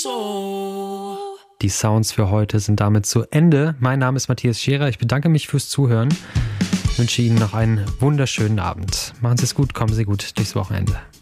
Die Sounds für heute sind damit zu Ende. Mein Name ist Matthias Scherer. Ich bedanke mich fürs Zuhören. Ich wünsche Ihnen noch einen wunderschönen Abend. Machen Sie es gut, kommen Sie gut durchs Wochenende.